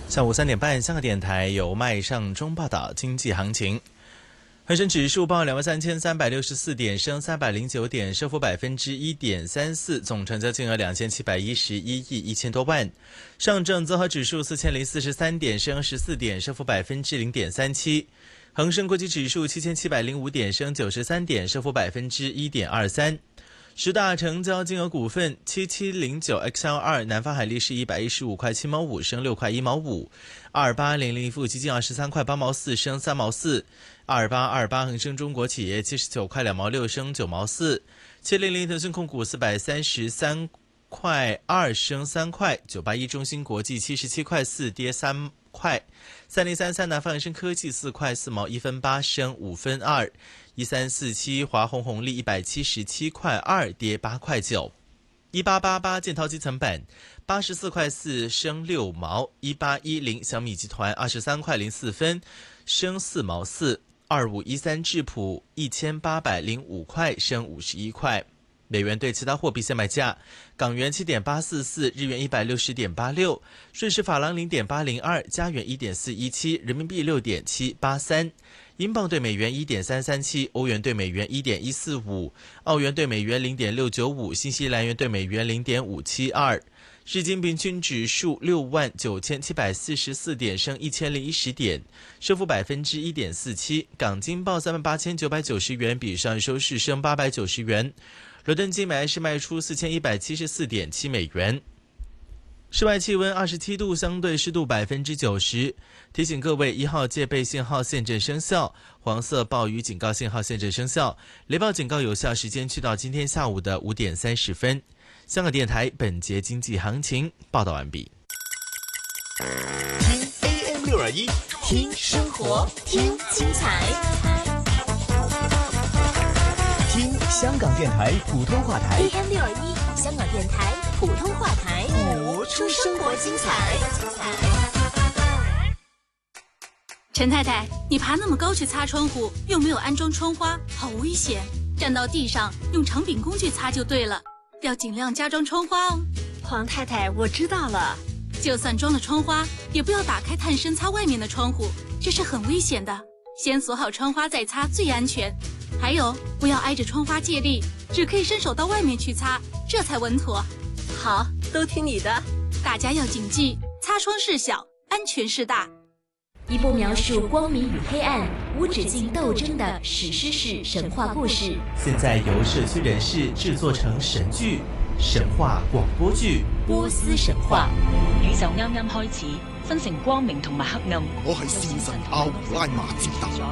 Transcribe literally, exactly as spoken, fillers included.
下午三点半，香港电台由麦尚中报道经济行情。恒生指数报两万三千三百六十四点，升三百零九点，升幅百分之一点三四，总成交金额两千七百一十一亿一千多万。上证综合指数四千零四十三点，升十四点，升幅百分之零点三七。恒生国际指数七千七百零五点，升九十三点，升幅百分之一点二三。十大成交金额股份：七七零九 X L 二， 南方海力士一百一十五块七毛五，升六块一毛五；二八零零富基金二十三块八毛四，升三毛四；二八二八恒生中国企业七十九块两毛六，升九毛四；七零零腾讯控股四百三十三块二，升三块；九八一中芯国际七十七块四，跌三块；三零三三南方恒生科技四块四毛一分八，升五分二。一三四七华虹红利一百七十七块二，跌八块九。一八八八建滔基层板八十四块四，升六毛。一八一零小米集团二十三块零四分，升四毛四。二五一三智普一千八百零五块，升五十一块。美元对其他货币现卖价：港元七点八四四，日元一百六十点八六，瑞士法郎零点八零二，加元一点四一七，人民币六点七八三。英镑对美元一点三三七，欧元对美元一点一四五，澳元对美元零点六九五，新西兰元对美元零点五七二。日经平均指数六万九千七百四十四点，升一千零一十点，升幅百分之一点四七。港金报三万八千九百九十元，比上收市升八百九十元。伦敦金买是卖出四千一百七十四点七美元。室外气温二十七度，相对湿度百分之九十。提醒各位，一号戒备信号现正生效，黄色暴雨警告信号现正生效，雷暴警告有效时间去到今天下午的五点三十分。香港电台本节经济行情报道完毕。 听 A M 六二一，听生活，听精彩，听香港电台普通话台 A M 六二一，香港电台普通话台， 活出生活精彩。 陈太太，你爬那么高去擦窗户，又没有安装窗花，好危险！站到地上用长柄工具擦就对了，要尽量加装窗花哦。 黄太太，我知道了。 就算装了窗花，也不要打开探身擦外面的窗户，这是很危险的。先锁好窗花再擦最安全。还有，不要挨着窗花借力，只可以伸手到外面去擦，这才稳妥。 好，都听你的。 大家要谨记，擦窗事小，安全事大。 一部描述光明与黑暗、无止境斗争的史诗式神话故事， 现在由社区人士制作成神剧、神話廣播劇《 波斯神話》。 宇宙啱啱開始，分成光明同埋黑暗。 我係戰神阿胡拉馬自達。